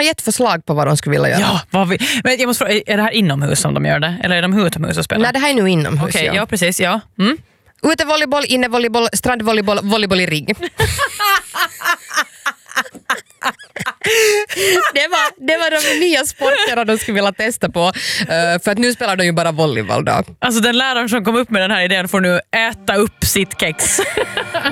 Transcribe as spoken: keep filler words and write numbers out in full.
gett förslag på vad de skulle vilja göra. Ja, vad vi, men jag måste fråga, är det här inomhus som de gör det? Eller är de utomhus och spelar? Nej, det här är nu inomhus. Okej, ja. ja precis, ja. Mm. Utevolleyboll, innevolleyboll, strandvolleyboll, volleyboll i ring. det, var, det var de nya sporterna de skulle vilja testa på. Uh, för att nu spelar de ju bara volleyboll då. Alltså den läraren som kom upp med den här idén får nu äta upp sitt kex.